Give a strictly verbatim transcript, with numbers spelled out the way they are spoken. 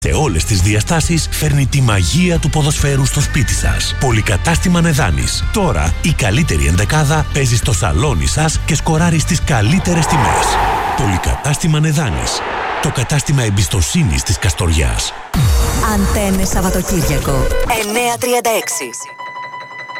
Σε όλες τις διαστάσεις φέρνει τη μαγεία του ποδοσφαίρου στο σπίτι σας. Πολυκατάστημα Νεδάνης. Τώρα η καλύτερη ενδεκάδα παίζει στο σαλόνι σας και σκοράρει στις καλύτερες τιμές. Πολυκατάστημα Νεδάνης. Το κατάστημα εμπιστοσύνης της Καστοριάς. Αντένες Σαββατοκύριακο εννιά τριάντα έξι.